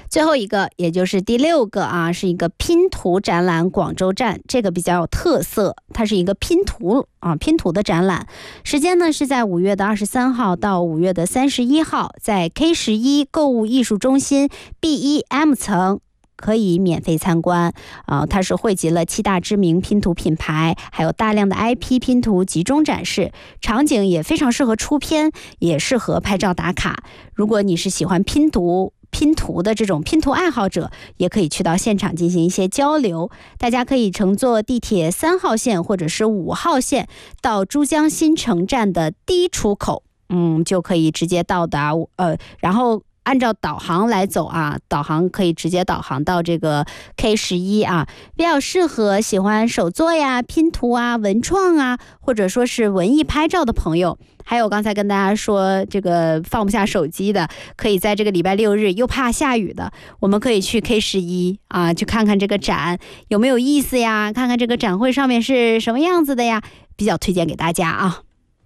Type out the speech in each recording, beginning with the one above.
最后一个，也就是第6个啊，是一个拼图展览广州站，这个比较有特色，它是一个拼图的展览。时间呢是在5月的23号到5月的31号，在 K11 购物艺术中心 B1M 层。可以免费参观它是汇集了7大知名拼图品牌，还有大量的 IP 拼图集中展示，场景也非常适合出片，也适合拍照打卡。如果你是喜欢拼图的这种拼图爱好者，也可以去到现场进行一些交流。大家可以乘坐地铁3号线或者是5号线到珠江新城站的第一出口，就可以直接到达然后按照导航来走啊，导航可以直接导航到这个 K11啊，比较适合喜欢手作呀、拼图啊、文创啊，或者说是文艺拍照的朋友。还有刚才跟大家说这个放不下手机的，可以在这个礼拜6日又怕下雨的，我们可以去 K11啊，去看看这个展有没有意思呀，看看这个展会上面是什么样子的呀，比较推荐给大家啊。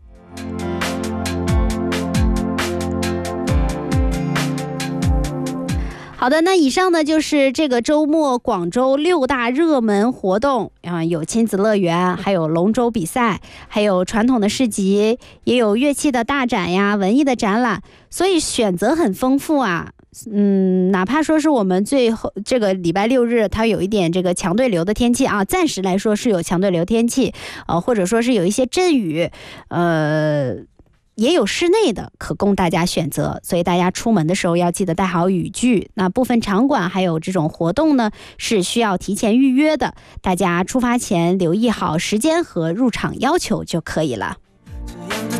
好的，那以上呢就是这个周末广州6大热门活动有亲子乐园，还有龙舟比赛，还有传统的市集，也有乐器的大展呀，文艺的展览，所以选择很丰富啊。哪怕说是我们最后这个礼拜6日它有一点这个强对流的天气啊，暂时来说是有强对流天气或者说是有一些阵雨也有室内的可供大家选择，所以大家出门的时候要记得带好雨具。那部分场馆还有这种活动呢是需要提前预约的，大家出发前留意好时间和入场要求就可以了。